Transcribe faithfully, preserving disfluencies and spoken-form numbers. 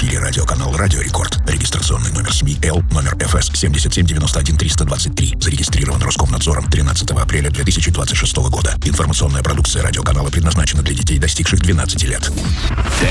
эфире радиоканал «Радио Рекорд». Регистрационный номер СМИ Л, номер эф эс семь семь девять один три два три. Зарегистрирован Роскомнадзором тринадцатого апреля две тысячи двадцать шестого года. Информационная продукция радиоканала предназначена для детей, достигших двенадцати лет.